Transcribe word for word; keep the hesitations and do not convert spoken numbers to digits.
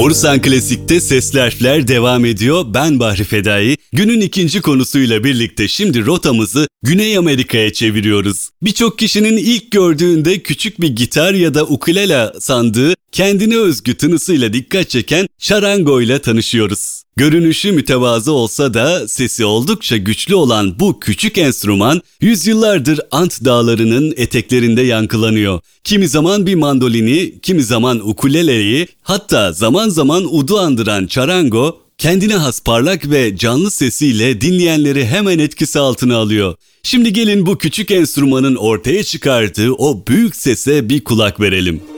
Borusan Klasik'te Sesli Harfler devam ediyor. Ben Bahri Fedai. Günün ikinci konusuyla birlikte şimdi rotamızı Güney Amerika'ya çeviriyoruz. Birçok kişinin ilk gördüğünde küçük bir gitar ya da ukulele sandığı kendine özgü tınısıyla dikkat çeken charango ile tanışıyoruz. Görünüşü mütevazı olsa da sesi oldukça güçlü olan bu küçük enstrüman yüzyıllardır Ant Dağları'nın eteklerinde yankılanıyor. Kimi zaman bir mandolini, kimi zaman ukuleleyi, hatta zaman zaman udu andıran charango, kendine has parlak ve canlı sesiyle dinleyenleri hemen etkisi altına alıyor. Şimdi gelin bu küçük enstrümanın ortaya çıkardığı o büyük sese bir kulak verelim.